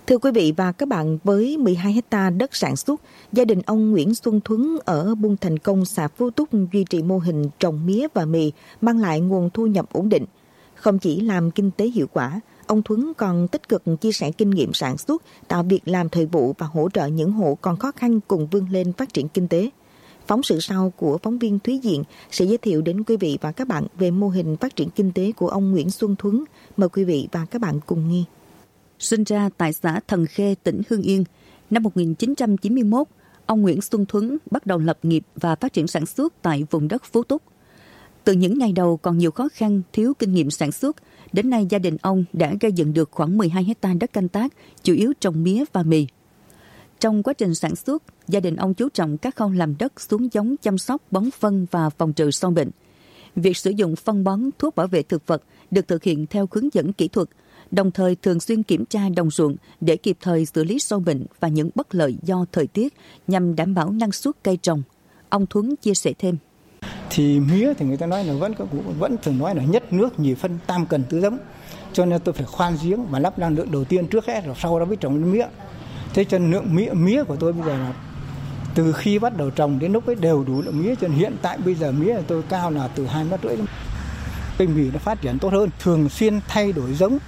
Thưa quý vị và các bạn, với 12 hectare đất sản xuất, gia đình ông Nguyễn Xuân Thuấn ở Buôn Thành Công, xã Phú Túc duy trì mô hình trồng mía và mì, mang lại nguồn thu nhập ổn định. Không chỉ làm kinh tế hiệu quả, ông Thuấn còn tích cực chia sẻ kinh nghiệm sản xuất, tạo việc làm thời vụ và hỗ trợ những hộ còn khó khăn cùng vươn lên phát triển kinh tế. Phóng sự sau của phóng viên Thúy Diện sẽ giới thiệu đến quý vị và các bạn về mô hình phát triển kinh tế của ông Nguyễn Xuân Thuấn. Mời quý vị và các bạn cùng nghe. Sinh ra tại xã Thần Khê, tỉnh Hưng Yên, năm 1991, ông Nguyễn Xuân Thuấn bắt đầu lập nghiệp và phát triển sản xuất tại vùng đất Phú Túc. Từ những ngày đầu còn nhiều khó khăn, thiếu kinh nghiệm sản xuất, đến nay gia đình ông đã gây dựng được khoảng 12 hectare đất canh tác, chủ yếu trồng mía và mì. Trong quá trình sản xuất, gia đình ông chú trọng các khâu làm đất, xuống giống, chăm sóc, bón phân và phòng trừ sâu bệnh. Việc sử dụng phân bón, thuốc bảo vệ thực vật được thực hiện theo hướng dẫn kỹ thuật, đồng thời thường xuyên kiểm tra đồng ruộng để kịp thời xử lý sâu bệnh và những bất lợi do thời tiết nhằm đảm bảo năng suất cây trồng. Ông Thuấn chia sẻ thêm. Thì mía thì người ta nói là vẫn thường nói là nhất nước nhì phân tam cần tứ giống. Cho nên tôi phải khoan giếng và lắp năng lượng đầu tiên trước hết rồi sau đó mới trồng mía. Thế cho nên lượng mía của tôi bây giờ là từ khi bắt đầu trồng đến lúc ấy đều đủ lượng mía. Cho nên hiện tại bây giờ mía của tôi cao là từ 2,5 mét. Cây mì nó phát triển tốt hơn, thường xuyên thay đổi giống.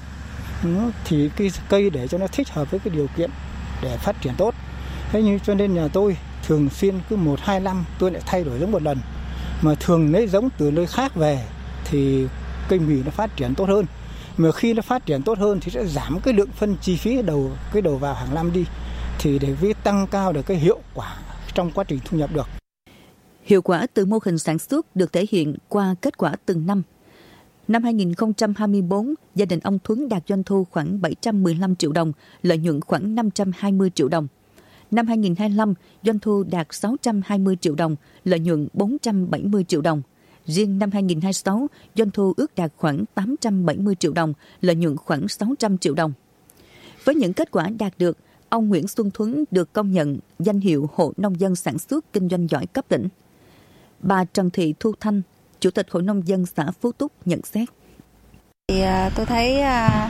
Thì cái cây để cho nó thích hợp với cái điều kiện để phát triển tốt. Thế nhưng cho nên nhà tôi thường xuyên cứ 1-2 năm tôi lại thay đổi giống một lần. Mà thường lấy giống từ nơi khác về thì cây mì nó phát triển tốt hơn. Mà khi nó phát triển tốt hơn thì sẽ giảm cái lượng phân chi phí đầu vào hàng năm đi. Thì để tăng cao được cái hiệu quả trong quá trình thu nhập được. Hiệu quả từ mô hình sản xuất được thể hiện qua kết quả từng năm. Năm 2024, gia đình ông Thuấn đạt doanh thu khoảng 715 triệu đồng, lợi nhuận khoảng 520 triệu đồng. Năm 2025, doanh thu đạt 620 triệu đồng, lợi nhuận 470 triệu đồng. Riêng năm 2026, doanh thu ước đạt khoảng 870 triệu đồng, lợi nhuận khoảng 600 triệu đồng. Với những kết quả đạt được, ông Nguyễn Xuân Thuấn được công nhận danh hiệu Hộ Nông dân sản xuất kinh doanh giỏi cấp tỉnh. Bà Trần Thị Thu Thanh, Chủ tịch Hội Nông dân xã Phú Túc nhận xét. Thì tôi thấy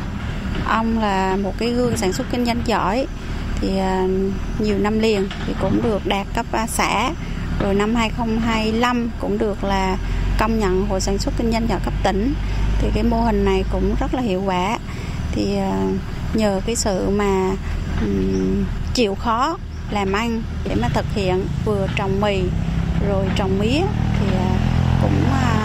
ông là một cái gương sản xuất kinh doanh giỏi. Thì nhiều năm liền thì cũng được đạt cấp xã. Rồi năm 2025 cũng được là công nhận Hội sản xuất kinh doanh giỏi cấp tỉnh. Thì cái mô hình này cũng rất là hiệu quả. Thì nhờ cái sự mà chịu khó làm ăn để mà thực hiện vừa trồng mì rồi trồng mía